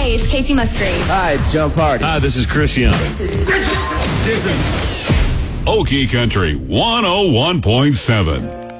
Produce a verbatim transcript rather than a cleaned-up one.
Hey, it's Casey Musgraves. Hi, it's John Party. Hi, this is Chris Young. This is... This is... Okie Country one oh one point seven.